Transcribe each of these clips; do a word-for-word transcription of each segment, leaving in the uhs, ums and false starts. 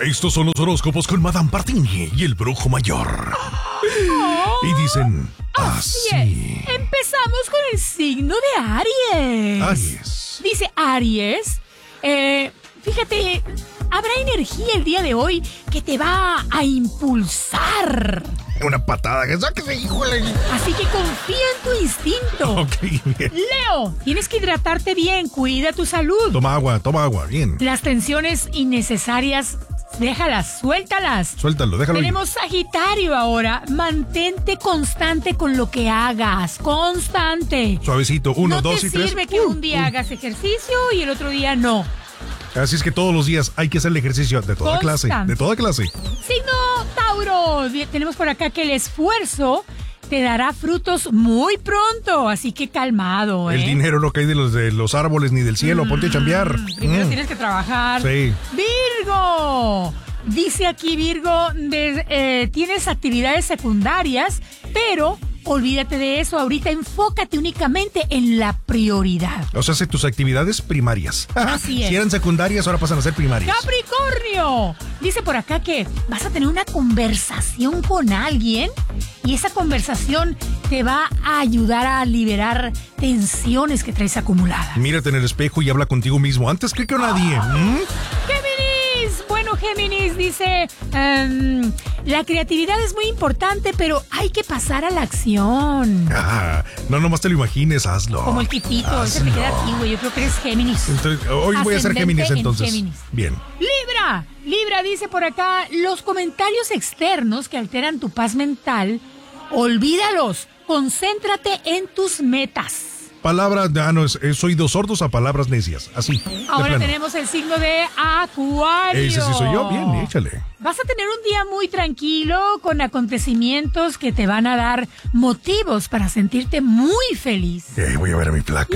Estos son los horóscopos con Madame Pardini y el brujo mayor. Oh, y dicen así. así. Empezamos con el signo de Aries. Aries. Dice Aries, eh, fíjate, habrá energía el día de hoy que te va a impulsar. Una patada, que sáquese, híjole. Así que confía en tu instinto. Ok, bien. Leo, tienes que hidratarte bien, cuida tu salud. Toma agua, toma agua, bien. Las tensiones innecesarias, déjalas, suéltalas. Suéltalo, déjalo. Tenemos ir. Sagitario ahora. Mantente constante con lo que hagas. Constante. Suavecito, uno, no dos y tres. No te sirve que uh, un día uh. hagas ejercicio y el otro día no. Así es que todos los días hay que hacer el ejercicio de toda Constante. clase, de toda clase. Signo Tauro. Tenemos por acá que el esfuerzo te dará frutos muy pronto, así que calmado, ¿eh? El dinero no cae de los, de los árboles ni del cielo, mm, ponte a chambear. Primero mm. tienes que trabajar. Sí. Virgo. Dice aquí Virgo, de, eh, tienes actividades secundarias, pero olvídate de eso. Ahorita enfócate únicamente en la prioridad. O sea, hace tus actividades primarias. Así es. Si eran secundarias, ahora pasan a ser primarias. Capricornio. Dice por acá que vas a tener una conversación con alguien y esa conversación te va a ayudar a liberar tensiones que traes acumuladas. Mírate en el espejo y habla contigo mismo. Antes que con nadie. ¿Mm? Géminis. Bueno, Géminis dice, um, la creatividad es muy importante, pero hay que pasar a la acción. Ah, no, nomás te lo imagines, hazlo. Como el tipito, ese te queda aquí, güey. Yo creo que eres Géminis. Entonces, hoy voy a ser Géminis entonces. Géminis. Bien. Libra. Libra dice por acá, los comentarios externos que alteran tu paz mental, olvídalos. Concéntrate en tus metas. Palabras, ah, no, es, es oídos sordos a palabras necias, así. Ahora tenemos el signo de Acuario. Ese sí soy yo, bien, échale. Vas a tener un día muy tranquilo, con acontecimientos que te van a dar motivos para sentirte muy feliz. Eh, voy a ver a mi placa.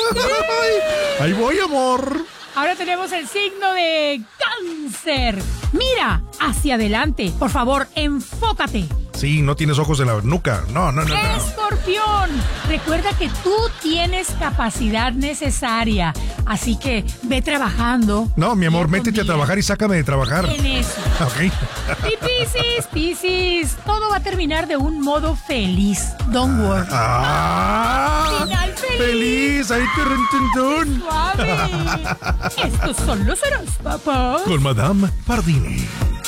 Ay, ahí voy, amor. Ahora tenemos el signo de Cáncer. Mira hacia adelante, por favor, enfócate. Sí, no tienes ojos en la nuca. No, no, no, no. Escorpión, recuerda que tú tienes capacidad necesaria, así que ve trabajando. No, mi amor, métete a trabajar y sácame de trabajar. En eso. Ok. Y Piscis, Piscis, todo va a terminar de un modo feliz. Don't worry. Ah, Final feliz. Feliz, ahí te rententón. Suave. Estos son los horóscopos Con Madame Pardini.